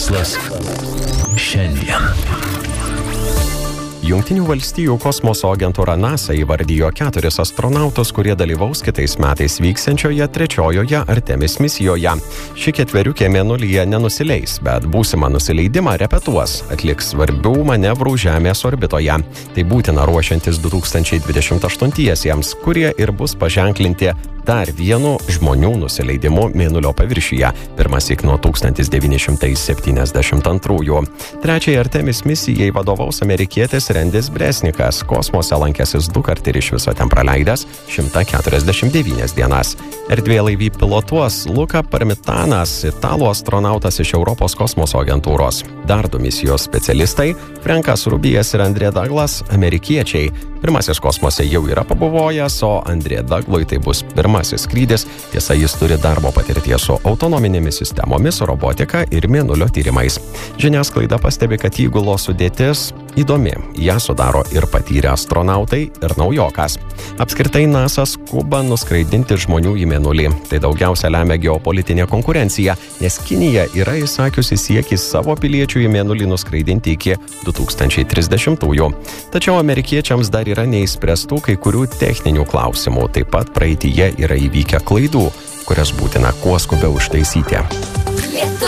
Mokslas šiandien. Jungtinių valstijų kosmoso agentūra NASA įvardijo 4 astronautus, kurie dalyvaus kitais metais vyksiančioje 3-ojoje Artemis misijoje. Ši 4 mėnulyje nenusileis, bet būsimą nusileidimą repetuos, atliks svarbių manevrų Žemės orbitoje. Tai būtina ruošiantis 2028-iesiems, kurie ir bus paženklinti dar vienu žmonių nusileidimu Mėnulio paviršiuje, pirmąsyk nuo 1972. Trečiai Artemis misijai vadovaus amerikietis Rendis Bresnikas, kosmose lankęsis 2 kart ir iš viso ten praleidęs 149 dienas. Erdvėlaivį pilotuos Luca Parmitanas, italų astronautas iš Europos kosmoso agentūros. Dar 2 misijos specialistai – Frankas Rubijas ir Andrė Douglas – amerikiečiai. Pirmasis kosmose jau yra pabuvojęs, o Andrė Douglui tai bus pirmasis skrydis. Tiesa, jis turi darbo patirties su autonominėmis sistemomis, robotika ir mėnulio tyrimais. Žiniasklaida pastebi, kad įgulos sudėtis įdomi. Ją sudaro ir patyrę astronautai, ir naujokas. Apskritai NASA skuba nuskraidinti žmonių į mėnulį. Tai daugiausia lemia geopolitinė konkurencija, nes Kinija yra įsakiusi siekį savo piliečių į mėnulį nuskraidinti iki 2030-ųjų. Tačiau amerikiečiams dar yra neįspręstų kai kurių techninių klausimų. Taip pat praeityje yra įvykę klaidų, kurias būtina kuo skubiau ištaisyti.